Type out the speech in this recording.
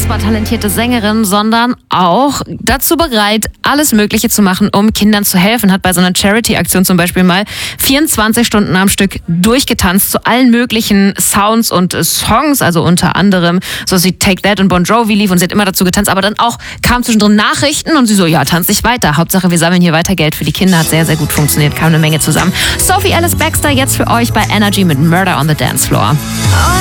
unfassbar talentierte Sängerin, sondern auch dazu bereit, alles Mögliche zu machen, um Kindern zu helfen. Hat bei so einer Charity-Aktion zum Beispiel mal 24 Stunden am Stück durchgetanzt zu allen möglichen Sounds und Songs, also unter anderem so wie Take That und Bon Jovi lief und sie hat immer dazu getanzt, aber dann auch kamen zwischendrin Nachrichten und sie so, ja, tanz ich weiter. Hauptsache, wir sammeln hier weiter Geld für die Kinder. Hat sehr, sehr gut funktioniert, kam eine Menge zusammen. Sophie Ellis-Bextor jetzt für euch bei Energy mit Murder on the Dance Floor.